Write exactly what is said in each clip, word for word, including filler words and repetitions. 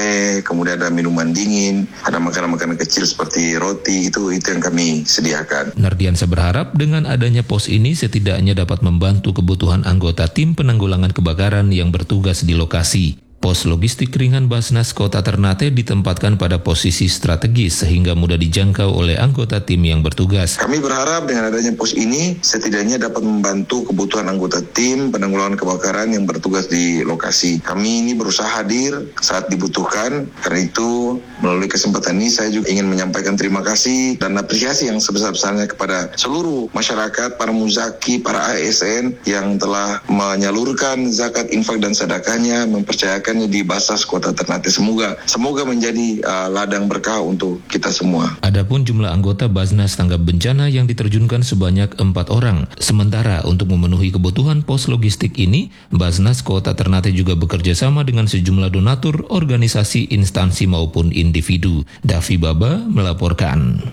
teh, kemudian ada minuman dingin, ada makanan-makanan kecil seperti roti, itu itu yang kami sediakan. Nardiansa berharap dengan adanya pos ini setidaknya dapat membantu kebutuhan anggota tim penanggulangan kebakaran yang bertugas di lokasi. Pos logistik ringan Basnas Kota Ternate ditempatkan pada posisi strategis sehingga mudah dijangkau oleh anggota tim yang bertugas. Kami berharap dengan adanya pos ini setidaknya dapat membantu kebutuhan anggota tim penanggulangan kebakaran yang bertugas di lokasi. Kami ini berusaha hadir saat dibutuhkan. Karena itu melalui kesempatan ini saya juga ingin menyampaikan terima kasih dan apresiasi yang sebesar-besarnya kepada seluruh masyarakat, para muzaki, para A S N yang telah menyalurkan zakat, infak dan sedekahnya, mempercayakan di Basnas Kota Ternate. Semoga semoga menjadi uh, ladang berkah untuk kita semua. Adapun jumlah anggota Basnas Tanggap Bencana yang diterjunkan sebanyak empat orang. Sementara untuk memenuhi kebutuhan pos logistik ini, Basnas Kota Ternate juga bekerja sama dengan sejumlah donatur, organisasi, instansi maupun individu. Davi Baba melaporkan.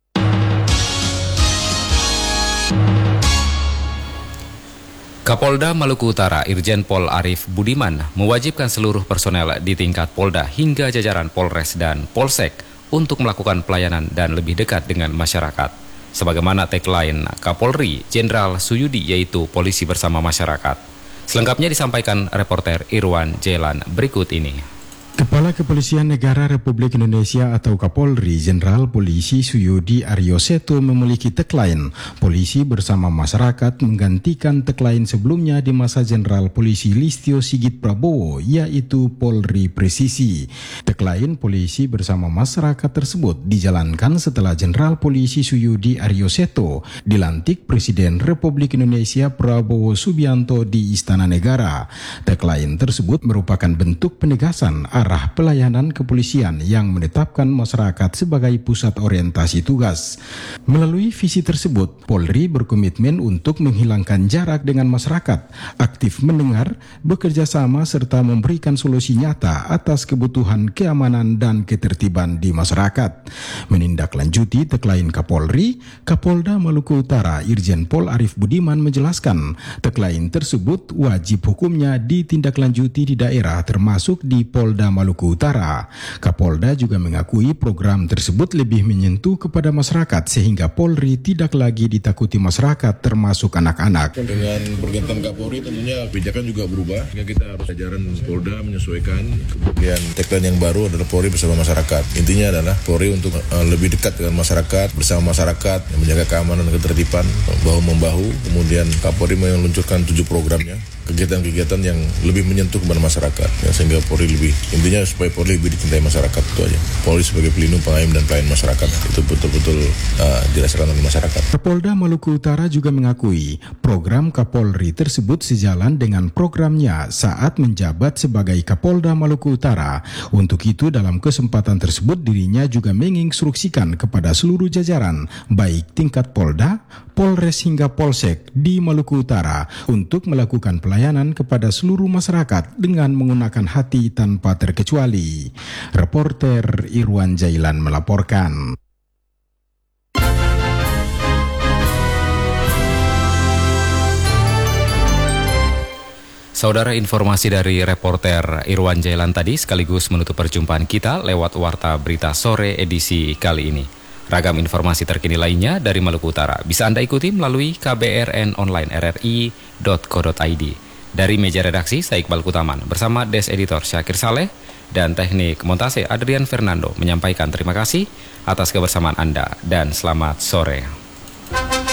Kapolda Maluku Utara Irjen Pol Arif Budiman mewajibkan seluruh personel di tingkat Polda hingga jajaran Polres dan Polsek untuk melakukan pelayanan dan lebih dekat dengan masyarakat. Sebagaimana tagline Kapolri Jenderal Suyudi, yaitu polisi bersama masyarakat. Selengkapnya disampaikan reporter Irwan Jelan berikut ini. Kepala Kepolisian Negara Republik Indonesia atau Kapolri Jenderal Polisi Suyudi Aryoseto memiliki tagline polisi bersama masyarakat menggantikan tagline sebelumnya di masa Jenderal Polisi Listio Sigit Prabowo, yaitu Polri Presisi. Tagline polisi bersama masyarakat tersebut dijalankan setelah Jenderal Polisi Suyudi Aryoseto dilantik Presiden Republik Indonesia Prabowo Subianto di Istana Negara. Tagline tersebut merupakan bentuk penegasan arah pelayanan kepolisian yang menetapkan masyarakat sebagai pusat orientasi tugas. Melalui visi tersebut, Polri berkomitmen untuk menghilangkan jarak dengan masyarakat, aktif mendengar, bekerja sama serta memberikan solusi nyata atas kebutuhan keamanan dan ketertiban di masyarakat. Menindaklanjuti tagline Kapolri, Kapolda Maluku Utara Irjen Pol Arif Budiman menjelaskan, tagline tersebut wajib hukumnya ditindaklanjuti di daerah termasuk di Polda Maluku Utara. Kapolda juga mengakui program tersebut lebih menyentuh kepada masyarakat sehingga Polri tidak lagi ditakuti masyarakat termasuk anak-anak. Dengan pergantian Kapolri tentunya kebijakan juga berubah. Kita harus jajaran Polda menyesuaikan. Kemudian tagline yang baru adalah Polri bersama masyarakat. Intinya adalah Polri untuk uh, lebih dekat dengan masyarakat, bersama masyarakat, yang menjaga keamanan dan ketertiban, bahu-membahu. Kemudian Kapolri meluncurkan tujuh programnya, kegiatan-kegiatan yang lebih menyentuh kepada masyarakat, ya, sehingga Polri lebih, intinya supaya Polri lebih dicintai masyarakat, itu aja. Polri sebagai pelindung, pengayom dan pelayan masyarakat itu betul-betul uh, dirasakan oleh masyarakat. Kapolda Maluku Utara juga mengakui program Kapolri tersebut sejalan dengan programnya saat menjabat sebagai Kapolda Maluku Utara. Untuk itu dalam kesempatan tersebut dirinya juga menginstruksikan kepada seluruh jajaran baik tingkat Polda, Polres hingga Polsek di Maluku Utara untuk melakukan pelayanan kepada seluruh masyarakat dengan menggunakan hati tanpa terkecuali. Reporter Irwan Jailan melaporkan. Saudara, informasi dari reporter Irwan Jailan tadi sekaligus menutup perjumpaan kita lewat Warta Berita Sore edisi kali ini. Ragam informasi terkini lainnya dari Maluku Utara bisa Anda ikuti melalui k b r n online r r i dot co dot i d. Dari meja redaksi, saya Iqbal Kutaman bersama Des Editor Syakir Saleh dan teknik montase Adrian Fernando menyampaikan terima kasih atas kebersamaan Anda dan selamat sore.